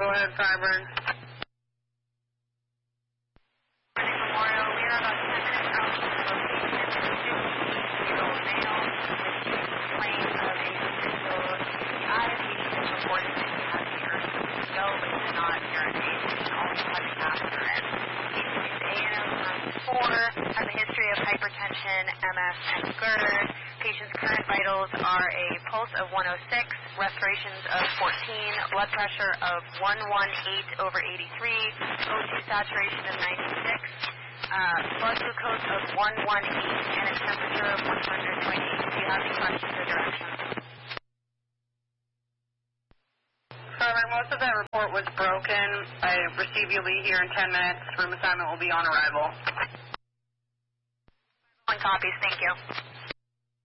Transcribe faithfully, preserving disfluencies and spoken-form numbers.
Go ahead, Cyburn. Memorial, we are about ten minutes out from the location. fifty-year-old male with claim of a physical I V is reported that he has the urge to go, but does not urinate. He can also have a catheter in. Patient is A N O four, has a history of hypertension, M S, and GERD. Patient's current vitals are a pulse of one oh six, respirations of fourteen, blood pressure of one eighteen over eighty-three, O two saturation of ninety-six, uh, blood glucose of one eighteen, and a temperature of one hundred twenty-eight. Do you have any questions or directions? Cyburn, most of that report was broken. I receive you Lee here in ten minutes. Room assignment will be on arrival. One copies, thank you.